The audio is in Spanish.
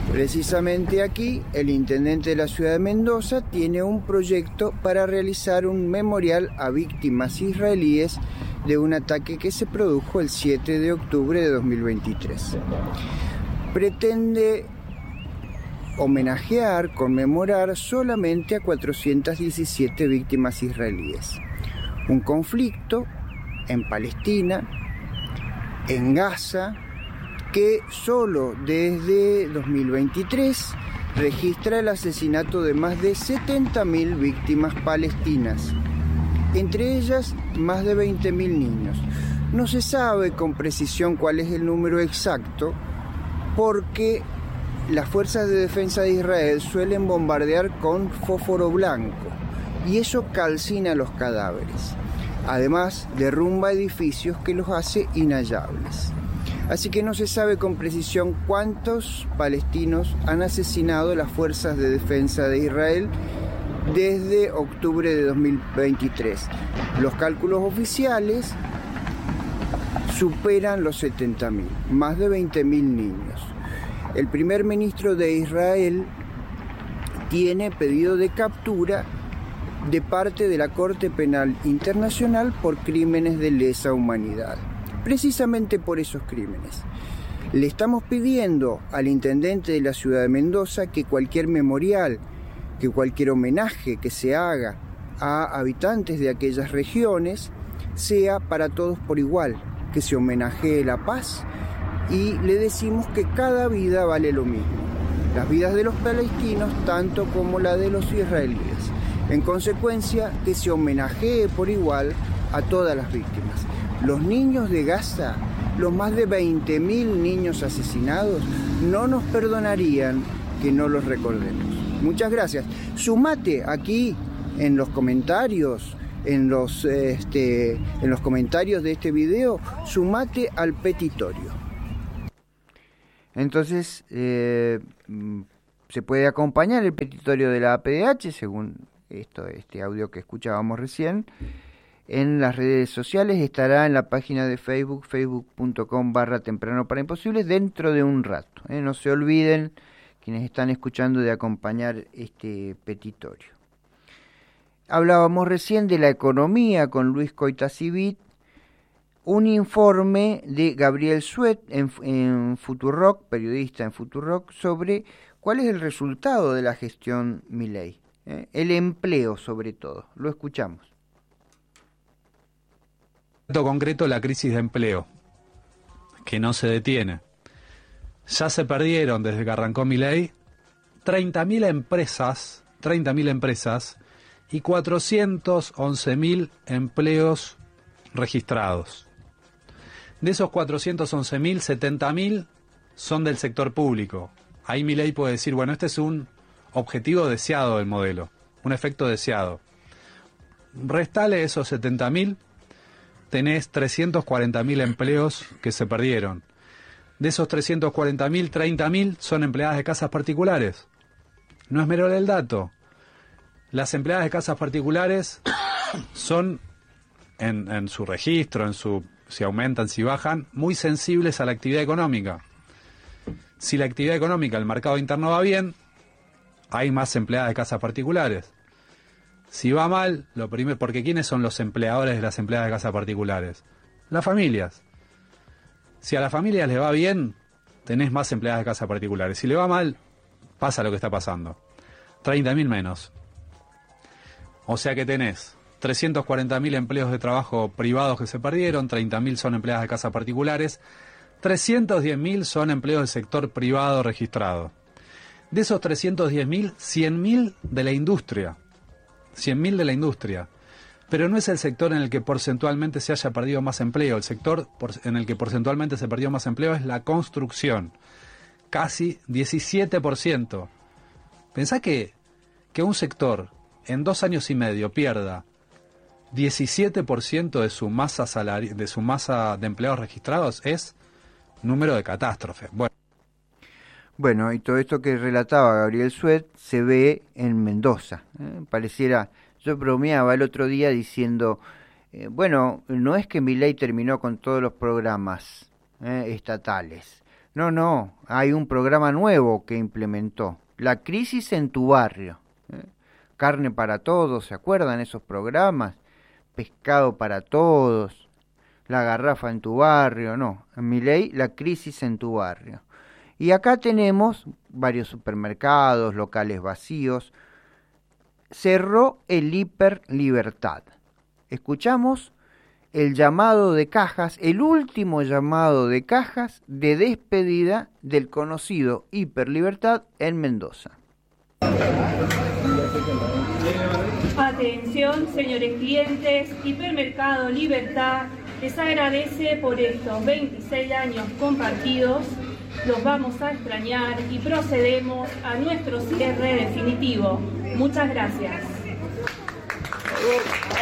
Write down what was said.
Precisamente aquí, el intendente de la ciudad de Mendoza tiene un proyecto para realizar un memorial a víctimas israelíes de un ataque que se produjo el 7 de octubre de 2023. Pretende homenajear, conmemorar solamente a 417 víctimas israelíes. Un conflicto en Palestina, en Gaza, que solo desde 2023 registra el asesinato de más de 70.000 víctimas palestinas, entre ellas más de 20.000 niños. No se sabe con precisión cuál es el número exacto, porque las fuerzas de defensa de Israel suelen bombardear con fósforo blanco, y eso calcina los cadáveres. Además, derrumba edificios que los hace inhallables. Así que no se sabe con precisión cuántos palestinos han asesinado las fuerzas de defensa de Israel desde octubre de 2023. Los cálculos oficiales superan los 70.000, más de 20.000 niños. El primer ministro de Israel tiene pedido de captura de parte de la Corte Penal Internacional por crímenes de lesa humanidad. Precisamente por esos crímenes. Le estamos pidiendo al intendente de la ciudad de Mendoza que cualquier memorial, que cualquier homenaje que se haga a habitantes de aquellas regiones sea para todos por igual, que se homenajee la paz, y le decimos que cada vida vale lo mismo, las vidas de los palestinos tanto como la de los israelíes. En consecuencia, que se homenajee por igual a todas las víctimas. Los niños de Gaza, los más de 20.000 niños asesinados, no nos perdonarían que no los recordemos. Muchas gracias. Sumate aquí en los comentarios, en los comentarios de este video, sumate al petitorio. Entonces, se puede acompañar el petitorio de la APDH, según este audio que escuchábamos recién. En las redes sociales estará en la página de Facebook, facebook.com/temprano para imposibles, dentro de un rato. No se olviden, quienes están escuchando, de acompañar este petitorio. Hablábamos recién de la economía con Luis Coitacivit, un informe de Gabriel Suet en Futurock, periodista en Futurock, sobre cuál es el resultado de la gestión Milei, el empleo sobre todo. Lo escuchamos. Concreto, la crisis de empleo, que no se detiene. Ya se perdieron desde que arrancó Milei 30.000 empresas y 411.000 empleos registrados. De esos 411.000, 70.000 son del sector público. Ahí Milei puede decir, bueno, este es un objetivo deseado del modelo, un efecto deseado. Restale esos 70.000, tenés 340.000 empleos que se perdieron. De esos 340.000, 30.000 son empleadas de casas particulares. No es menor el dato. Las empleadas de casas particulares son, en su registro, si aumentan, si bajan, muy sensibles a la actividad económica. Si la actividad económica, el mercado interno va bien, hay más empleadas de casas particulares. Si va mal, lo primero, porque ¿quiénes son los empleadores de las empleadas de casas particulares? Las familias. Si a las familias les va bien, tenés más empleadas de casas particulares. Si le va mal, pasa lo que está pasando. 30.000 menos. O sea que tenés 340.000 empleos de trabajo privados que se perdieron, 30.000 son empleadas de casas particulares, 310.000 son empleos del sector privado registrado. De esos 310.000, 100.000 de la industria. 100.000 de la industria. Pero no es el sector en el que porcentualmente se haya perdido más empleo. El sector en el que porcentualmente se perdió más empleo es la construcción. Casi 17%. Pensá que un sector en 2 años y medio pierda 17% de su masa de su masa de empleados registrados es número de catástrofe. Bueno, y todo esto que relataba Gabriel Suet se ve en Mendoza. Pareciera, yo bromeaba el otro día diciendo, no es que Milei terminó con todos los programas estatales. No, hay un programa nuevo que implementó, La Crisis en tu Barrio. Carne para Todos, ¿se acuerdan esos programas? Pescado para Todos, La Garrafa en tu Barrio, no, en Milei, La Crisis en tu Barrio. Y acá tenemos varios supermercados, locales vacíos. Cerró el Hiper Libertad. Escuchamos el llamado de Cajas, el último llamado de Cajas de despedida del conocido Hiper Libertad en Mendoza. Atención, señores clientes, Hipermercado Libertad les agradece por estos 26 años compartidos. Los vamos a extrañar y procedemos a nuestro cierre definitivo. Muchas gracias.